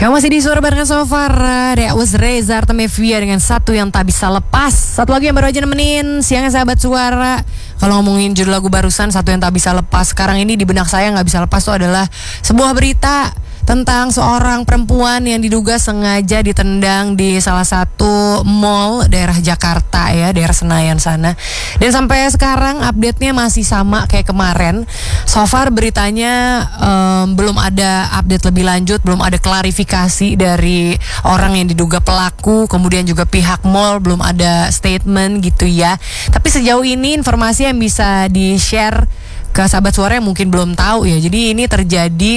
Kamu masih di Suara Barengan sama Farah. That was Reza Artamevia dengan Satu Yang Tak Bisa Lepas. Satu lagi yang baru aja nemenin siangnya sahabat Suara. Kalau ngomongin judul lagu barusan Satu Yang Tak Bisa Lepas, sekarang ini di benak saya gak bisa lepas tuh adalah sebuah berita tentang seorang perempuan yang diduga sengaja ditendang di salah satu mall daerah Jakarta ya, daerah Senayan sana. Dan sampai sekarang update-nya masih sama kayak kemarin. So far beritanya belum ada update lebih lanjut, belum ada klarifikasi dari orang yang diduga pelaku, kemudian juga pihak mall belum ada statement gitu ya. Tapi sejauh ini informasi yang bisa di-share ke sahabat Suara yang mungkin belum tahu ya. Jadi ini terjadi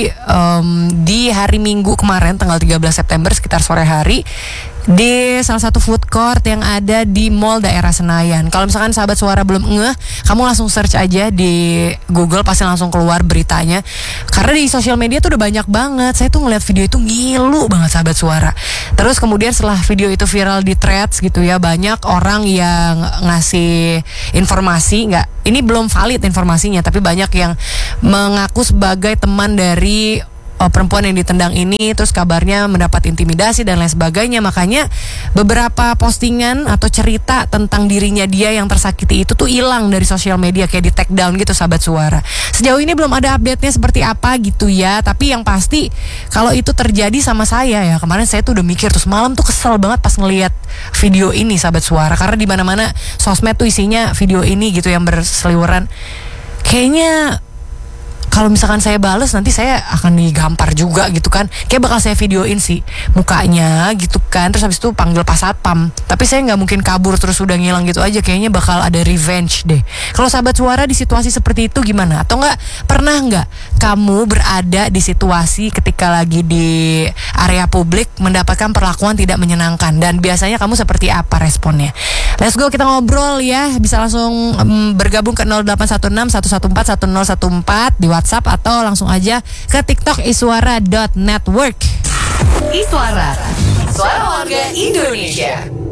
di hari Minggu kemarin tanggal 13 September sekitar sore hari di salah satu food court yang ada di mall daerah Senayan. Kalau misalkan sahabat Suara belum ngeh, kamu langsung search aja di Google, pasti langsung keluar beritanya. Karena di sosial media tuh udah banyak banget. Saya tuh ngeliat video itu ngilu banget sahabat Suara. Terus kemudian setelah video itu viral di Threads gitu ya, banyak orang yang ngasih informasi, ini belum valid informasinya, tapi banyak yang mengaku sebagai teman dari perempuan yang ditendang ini, terus kabarnya mendapat intimidasi dan lain sebagainya. Makanya beberapa postingan atau cerita tentang dirinya dia yang tersakiti itu tuh hilang dari sosial media, kayak di take down gitu sahabat Suara. Sejauh ini belum ada update-nya seperti apa gitu ya. Tapi yang pasti kalau itu terjadi sama saya ya, kemarin saya tuh udah mikir, terus malam tuh kesel banget pas ngelihat video ini sahabat Suara, karena di mana-mana sosmed tuh isinya video ini gitu yang berseliweran. Kayaknya kalau misalkan saya bales nanti saya akan digampar juga gitu kan. Kayak bakal saya videoin sih mukanya gitu kan. Terus habis itu panggil pas satpam. Tapi saya gak mungkin kabur terus udah ngilang gitu aja. Kayaknya bakal ada revenge deh. Kalau sahabat Suara di situasi seperti itu gimana? Atau pernah gak kamu berada di situasi ketika lagi di area publik mendapatkan perlakuan tidak menyenangkan? Dan biasanya kamu seperti apa responnya? Let's go, kita ngobrol ya. Bisa langsung bergabung ke 0816 114 1014 di WhatsApp, atau langsung aja ke TikTok iswara.network. Iswara, suara warga Indonesia.